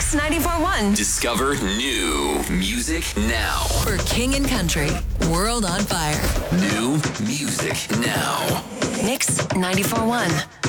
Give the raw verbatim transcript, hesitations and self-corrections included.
Mix ninety-four point one. Discover new music now. For King and Country, World on Fire. New music now. Mix ninety-four point one.